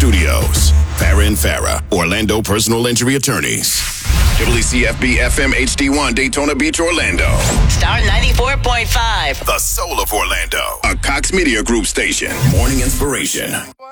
Studios. Farah and Farah, Orlando Personal Injury Attorneys. WCFB FM HD1 Daytona Beach, Orlando. Star 94.5. The soul of Orlando. A Cox Media Group station. Morning inspiration.